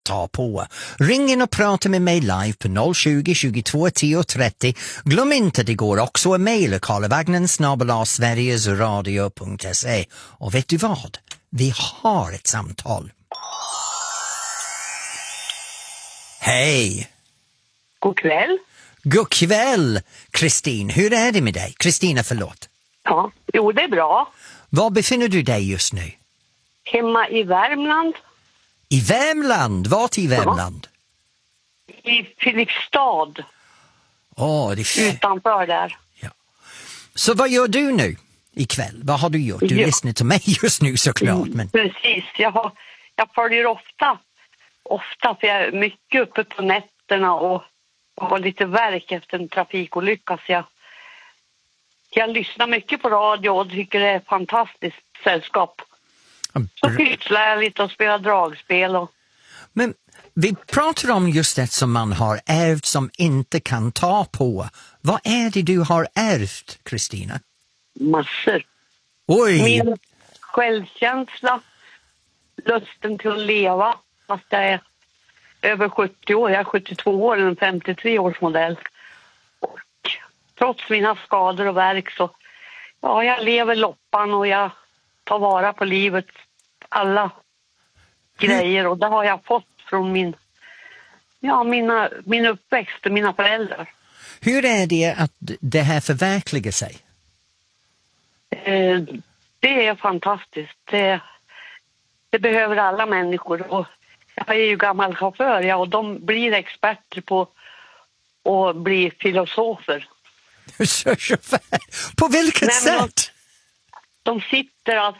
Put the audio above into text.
ta på. Ring in och prata med mig live på 020 22 10 30. Glöm inte, det går också att mejla karlavagnen@sverigesradio.se. Och vet du vad? Vi har ett samtal. Hej! God kväll. God kväll, Kristin. Hur är det med dig? Kristina, förlåt. Ja, jo det är bra. Var befinner du dig just nu? Hemma i Värmland. I Värmland? Vart i Värmland? I Filipstad. Utanför där. Ja. Så vad gör du nu ikväll? Vad har du gjort? Du lyssnar till mig just nu såklart. Men... Precis, jag följer ofta för jag är mycket uppe på nätterna och har lite verk efter en trafikolycka, så jag lyssnar mycket på radio och tycker det är ett fantastiskt sällskap. Så pysslar jag lite och spelar dragspel. Men vi pratar om just det som man har ärvt som inte kan ta på. Vad är det du har ärvt, Kristina? Massor. Oj! Min självkänsla, lusten till att leva, fast jag är över 70 år. Jag är 72 år, en 53-årsmodell. Och trots mina skador och verk så, jag lever loppan och jag tar vara på livets alla grejer. Och det har jag fått från min uppväxt och mina föräldrar. Hur är det att det här förverkligar sig? Det är fantastiskt. Det behöver alla människor. Och jag är ju gammal chaufför, och de blir experter på att bli filosofer. På vilket sätt? De sitter